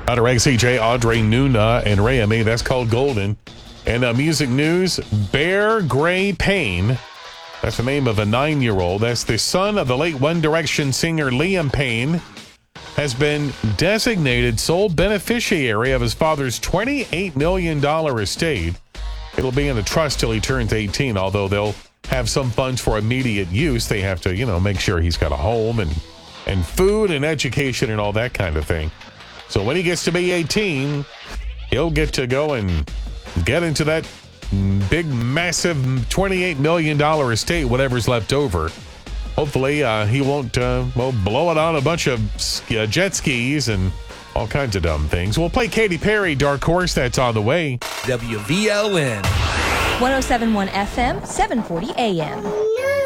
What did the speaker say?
Hunter XCJ, Audrey Nuna, and Ray May. That's called Golden. And music news, Bear Gray Payne. That's the name of a 9-year-old. That's the son of the late One Direction singer Liam Payne. Has been designated sole beneficiary of his father's $28 million estate. It'll be in a trust till he turns 18, although they'll have some funds for immediate use. They have to, make sure he's got a home and food and education and all that kind of thing. So when he gets to be 18, he'll get to go and get into that big, massive $28 million estate, whatever's left over. Hopefully, he won't, blow it on a bunch of jet skis and all kinds of dumb things. We'll play Katy Perry, Dark Horse. That's on the way. WVLN. 107.1 FM, 740 AM.